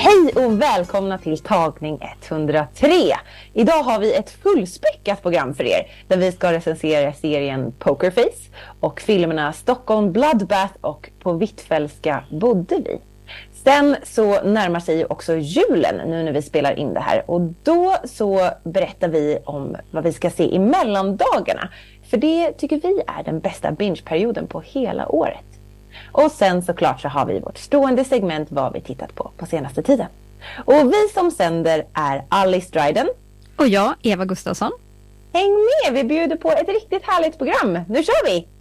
Hej och välkomna till tagning 103. Idag har vi ett fullspäckat program för er där vi ska recensera serien Pokerface och filmerna Stockholm Bloodbath och På Hvitfeldtska bodde vi. Sen så närmar sig också julen nu när vi spelar in det här och då så berättar vi om vad vi ska se i mellandagarna. För det tycker vi är den bästa bingeperioden på hela året. Och sen såklart så har vi vårt stående segment vad vi tittat på senaste tiden. Och vi som sänder är Alice Dryden. Och jag, Eva Gustafsson. Häng med, vi bjuder på ett riktigt härligt program. Nu kör vi!